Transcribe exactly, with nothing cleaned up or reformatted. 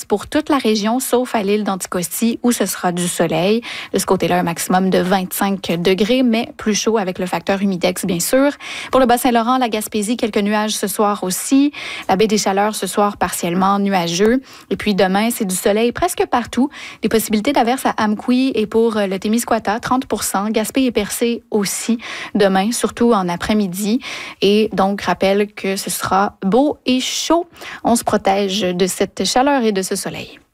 pour toute la région, sauf à l'île d'Anticosti, où ce sera du soleil. De ce côté-là, un maximum de vingt-cinq degrés, mais plus chaud avec le facteur humidex, bien sûr. Pour le Bas-Saint-Laurent, la Gaspésie, quelques nuages ce soir aussi. La baie des Chaleurs, ce soir, partiellement nuageux. Et puis demain, c'est du soleil presque partout. Des possibilités d'averses à Amqui et pour le Témiscouata, trente pour cent. Gaspé et Percé aussi demain, surtout en après-midi. Et donc, rappelle que ce sera beau et chaud. On se protège de cette chaleur et de ce soleil.